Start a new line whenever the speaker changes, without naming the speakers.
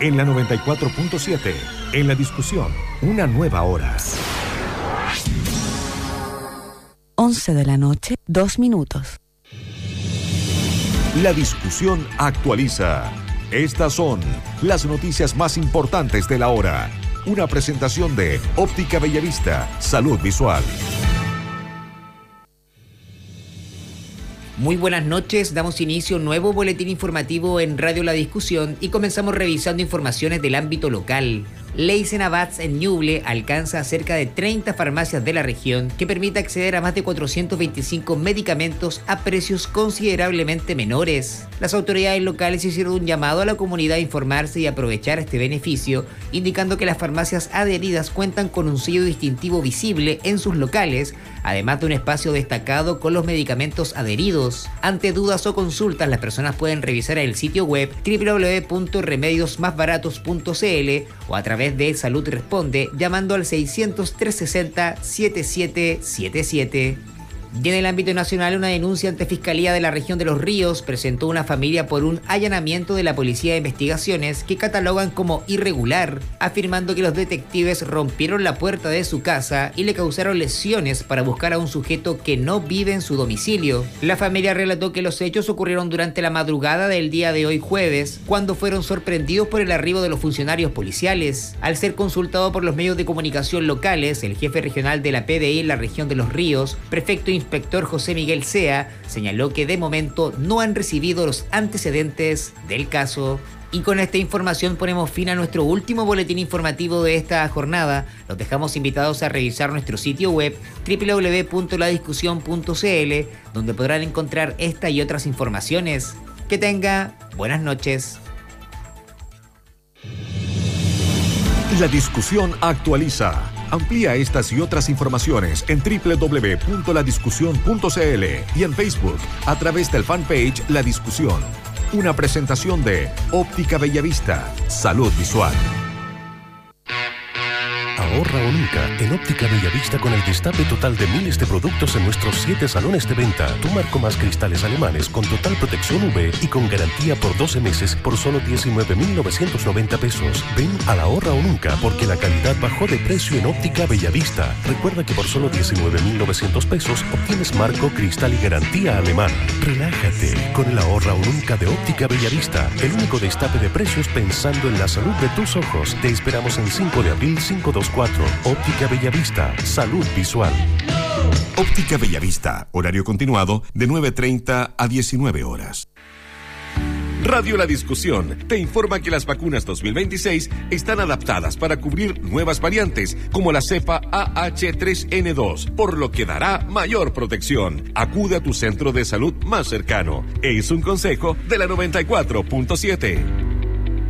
en la 94.7. En la discusión, una nueva hora.
11 de la noche, 2 minutos.
La discusión actualiza. Estas son las noticias más importantes de la hora. Una presentación de Óptica Bellavista, Salud Visual.
Muy buenas noches, damos inicio a un nuevo boletín informativo en Radio La Discusión y comenzamos revisando informaciones del ámbito local. Leisen Abats en Ñuble alcanza a cerca de 30 farmacias de la región que permite acceder a más de 425 medicamentos a precios considerablemente menores. Las autoridades locales hicieron un llamado a la comunidad a informarse y aprovechar este beneficio, indicando que las farmacias adheridas cuentan con un sello distintivo visible en sus locales, además de un espacio destacado con los medicamentos adheridos. Ante dudas o consultas, las personas pueden revisar el sitio web www.remediosmasbaratos.cl o a través de Salud Responde llamando al 600-360-7777. Y en el ámbito nacional, una denuncia ante Fiscalía de la Región de Los Ríos presentó una familia por un allanamiento de la Policía de Investigaciones que catalogan como irregular, afirmando que los detectives rompieron la puerta de su casa y le causaron lesiones para buscar a un sujeto que no vive en su domicilio. La familia relató que los hechos ocurrieron durante la madrugada del día de hoy jueves, cuando fueron sorprendidos por el arribo de los funcionarios policiales. Al ser consultado por los medios de comunicación locales, el jefe regional de la PDI en la Región de Los Ríos, prefecto inspector José Miguel Sea, señaló que de momento no han recibido los antecedentes del caso. Y con esta información ponemos fin a nuestro último boletín informativo de esta jornada. Los dejamos invitados a revisar nuestro sitio web www.ladiscusión.cl, donde podrán encontrar esta y otras informaciones. Que tenga buenas noches.
La discusión actualiza. Amplía estas y otras informaciones en www.ladiscusión.cl y en Facebook a través del fanpage La Discusión. Una presentación de Óptica Bellavista, Salud Visual.
Ahorra o nunca en Óptica Bellavista con el destape total de miles de productos en nuestros 7 salones de venta. Tu marco más cristales alemanes con total protección UV y con garantía por 12 meses por solo 19.990 pesos. Ven al Ahorra o nunca porque la calidad bajó de precio en Óptica Bellavista. Recuerda que por solo 19.900 pesos obtienes marco, cristal y garantía alemán. Relájate con el Ahorra o nunca de Óptica Bellavista. El único destape de precios pensando en la salud de tus ojos. Te esperamos en 5 de abril 524. Óptica Bellavista, Salud Visual.
Óptica Bellavista, horario continuado de 9:30 a 19 horas. Radio La Discusión te informa que las vacunas 2026 están adaptadas para cubrir nuevas variantes como la cepa AH3N2, por lo que dará mayor protección. Acude a tu centro de salud más cercano. Es un consejo de la 94.7.